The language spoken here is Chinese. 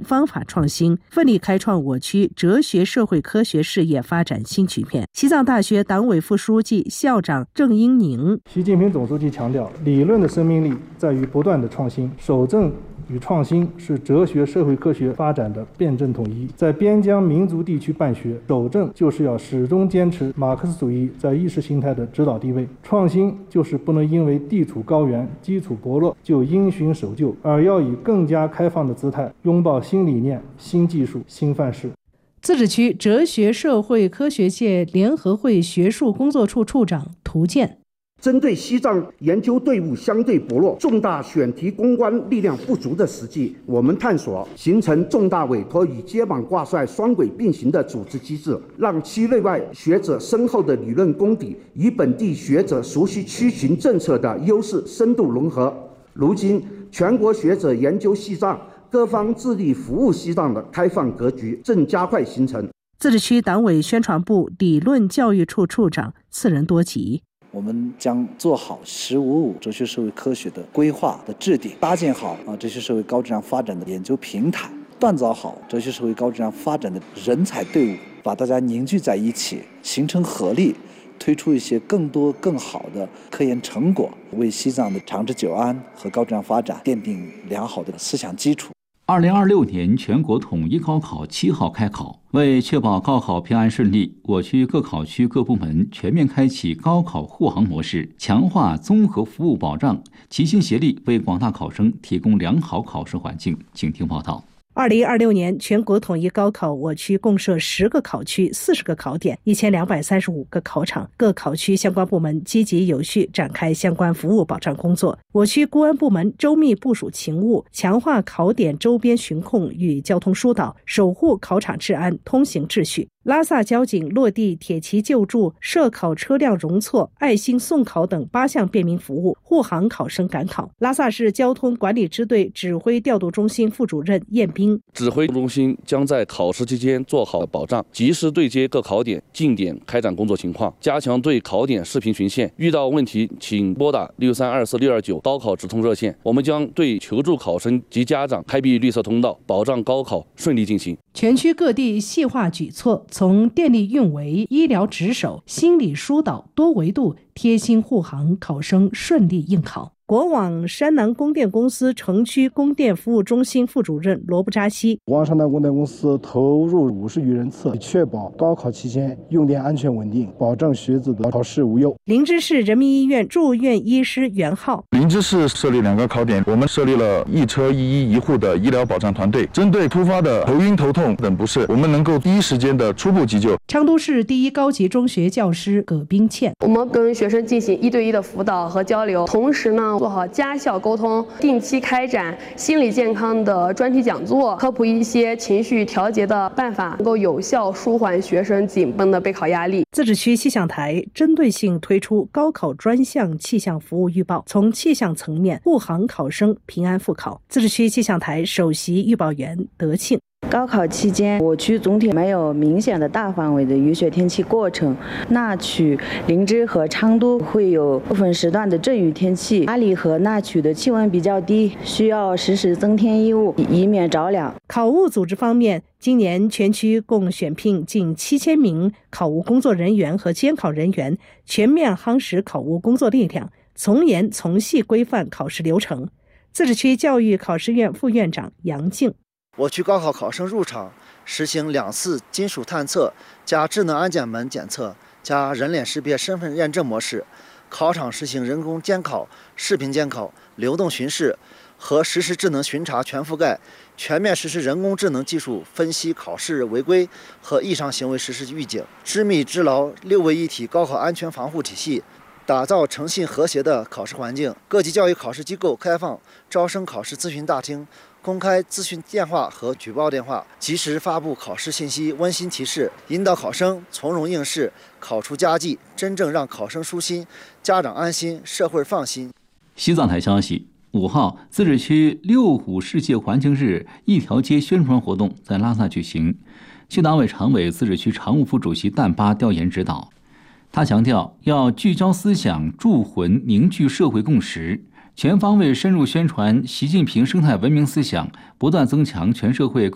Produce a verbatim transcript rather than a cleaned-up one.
方法创新，奋力开创我区哲学社会科学事业发展新局面。西藏大学党委副书记、校长郑英宁： 习近平总书记强调，理论的生命力在于不断的创新，守正与创新是哲学社会科学发展的辩证统一。在边疆民族地区办学，守正就是要始终坚持马克思主义在意识形态的指导地位，创新就是不能因为地处高原、基础薄弱就因循守旧，而要以更加开放的姿态拥抱新理念、新技术、新范式。 自治区哲学社会科学界联合会学术工作处处长涂健： 针对西藏研究队伍相对薄弱、重大选题攻关力量不足的实际，我们探索形成重大委托与接榜挂帅双轨并行的组织机制，让区内外学者深厚的理论功底与本地学者熟悉区情政策的优势深度融合。如今，全国学者研究西藏，各方致力服务西藏的开放格局正加快形成。 自治区党委宣传部理论教育处处长次仁多吉： 我们将做好“十五五”哲学社会科学的规划的制定，搭建好啊哲学社会高质量发展的研究平台，锻造好哲学社会高质量发展的人才队伍，把大家凝聚在一起，形成合力，推出一些更多更好的科研成果，为西藏的长治久安和高质量发展奠定良好的思想基础。 二零二六年全国统一高考七号开考，为确保高考平安顺利，我区各考区各部门全面开启高考护航模式，强化综合服务保障，齐心协力为广大考生提供良好考试环境。请听报道。 二零二六年全国统一高考，我区共设十个考区、四十个考点、一千两百三十五个考场，各考区相关部门积极有序展开相关服务保障工作。我区公安部门周密部署勤务，强化考点周边巡控与交通疏导，守护考场治安、通行秩序。拉萨交警落地铁骑救助、涉考车辆容错、爱心送考等八项便民服务，护航考生赶考。拉萨市交通管理支队指挥调度中心副主任彦斌： 指挥中心将在考试期间做好保障，及时对接各考点近点开展工作情况，加强对考点视频巡线，遇到问题请拨打六三二四六二九高考直通热线。我们将对求助考生及家长开辟绿色通道，保障高考顺利进行。 全区各地细化举措，从电力运维、医疗值守、心理疏导多维度贴心护航考生顺利应考。国网山南供电公司城区供电服务中心副主任罗布扎西： 国网山南供电公司投入五十余人次，确保高考期间用电安全稳定，保证学子的考试无忧。 林芝市人民医院住院医师袁浩： 林芝市设立两个考点，我们设立了一车一医一护的医疗保障团队，针对突发的头晕头痛等不适，我们能够第一时间的初步急救。 昌都市第一高级中学教师葛冰倩： 我们跟学生进行一对一的辅导和交流，同时呢做好家校沟通，定期开展心理健康的专题讲座，科普一些情绪调节的办法，能够有效舒缓学生紧绷的备考压力。 自治区气象台针对性推出高考专项气象服务预报，从气象层面护航考生平安复考。自治区气象台首席预报员德庆： 高考期间，我区总体没有明显的大范围的雨雪天气过程，那曲、林芝和昌都会有部分时段的阵雨天气。阿里和那曲的气温比较低，需要实时增添衣物，以免着凉。 考务组织方面，今年全区共选聘近七千名考务工作人员和监考人员，全面夯实考务工作力量，从严从细规范考试流程。自治区教育考试院副院长杨静： 我区高考考生入场实行两次金属探测加智能安检门检测加人脸识别身份验证模式，考场实行人工监考、视频监考、流动巡视和实时智能巡查全覆盖，全面实施人工智能技术分析考试违规和异常行为实时预警，织密织牢六位一体高考安全防护体系，打造诚信和谐的考试环境。各级教育考试机构开放招生考试咨询大厅，公开咨询电话和举报电话，及时发布考试信息、温馨提示，引导考生从容应试，考出佳绩，真正让考生舒心，家长安心，社会放心。 西藏台消息，五号，自治区六虎世界环境日一条街宣传活动在拉萨举行，区党委常委、自治区常务副主席旦巴调研指导。他强调，要聚焦思想，铸魂，凝聚社会共识，全方位深入宣传习近平生态文明思想，不断增强全社会